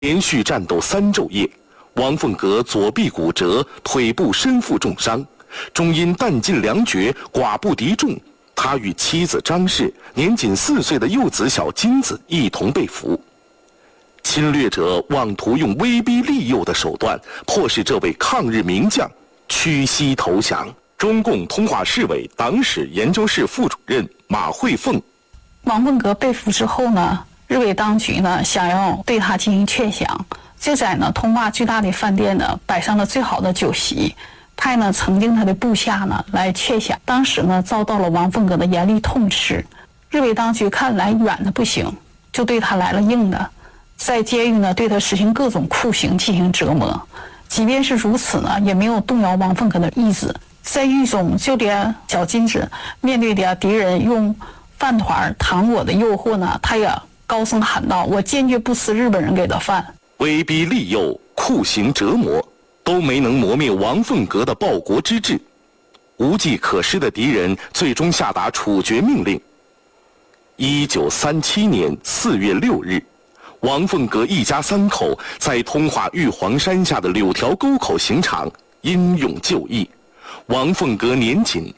连续战斗3昼夜，王凤阁左臂骨折，腿部身负重伤，终因弹尽粮绝，寡不敌众。他与妻子张氏、年仅4岁的幼子小金子一同被俘。侵略者妄图用威逼利诱的手段，迫使这位抗日名将屈膝投降。中共通化市委党史研究室副主任马惠凤： 王凤阁被俘之后呢，日伪当局呢想要对他进行劝降，就在通化最大的饭店呢摆上了最好的酒席，派曾经他的部下呢来劝降。当时呢遭到了王凤阁的严厉痛斥，日伪当局看来软的不行，就对他来了硬的，在监狱呢对他实行各种酷刑进行折磨。即便是如此呢，也没有动摇王凤阁的意志。在狱中，就连小金子面对的敌人用饭团、糖果的诱惑呢，他也高声喊道：“我坚决不吃日本人给的饭。” 威逼利诱、酷刑折磨，都没能磨灭王凤阁的报国之志。无计可施的敌人最终下达处决命令。1937年4月6日，王凤阁一家3口在通化玉皇山下的柳条沟口刑场英勇就义。王凤阁年仅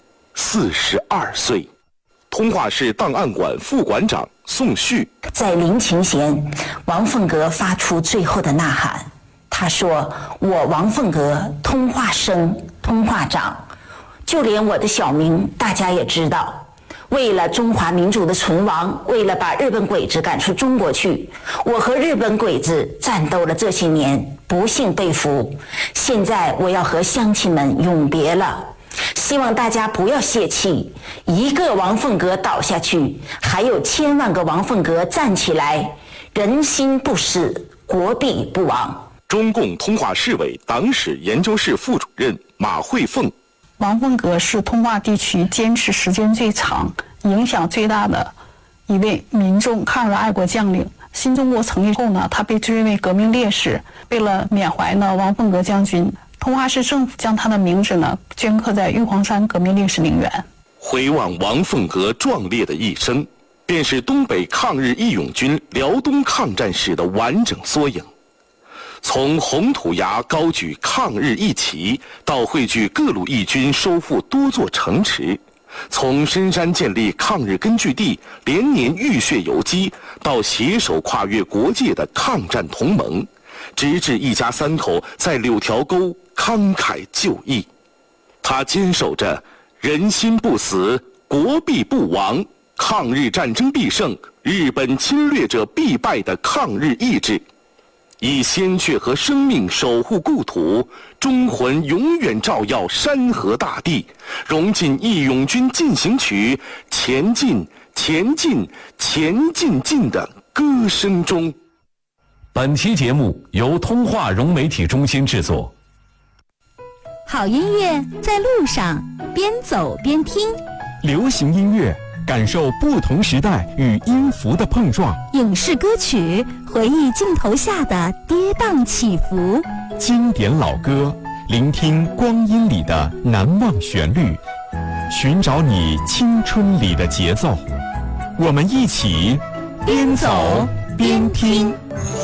42岁。通化市档案馆副馆长宋旭在临寝前，王凤阁发出最后的呐喊。他说：“我王凤阁，通化生，通化长，就连我的小名大家也知道。为了中华民族的存亡，为了把日本鬼子赶出中国去，我和日本鬼子战斗了这些年，不幸被俘。现在我要和乡亲们永别了。希望大家不要泄气，一个王凤阁倒下去，还有千万个王凤阁站起来，人心不死，国必不亡。” 中共通化市委党史研究室副主任马惠凤： 王凤阁是通化地区坚持时间最长、影响最大的一位民众抗日爱国将领。新中国成立后呢，他被追为革命烈士。为了缅怀王凤阁将军，通化市政府将他的名字镌刻在玉皇山革命烈士陵园。 回望王凤阁壮烈的一生，便是东北抗日义勇军辽东抗战史的完整缩影。从红土崖高举抗日义旗，到汇聚各路义军收复多座城池；从深山建立抗日根据地，连年浴血游击，到携手跨越国界的抗战同盟，直至一家3口在柳条沟慷慨就义。他坚守着人心不死，国必不亡，抗日战争必胜，日本侵略者必败的抗日意志。以鲜血和生命守护故土，忠魂永远照耀山河大地，融进义勇军进行曲前进前进前进进的歌声中。 本期节目由通化融媒体中心制作。 好音乐在路上，边走边听。 流行音乐，感受不同时代与音符的碰撞。 影视歌曲，回忆镜头下的跌宕起伏。 经典老歌，聆听光阴里的难忘旋律，寻找你青春里的节奏。我们一起边走边听。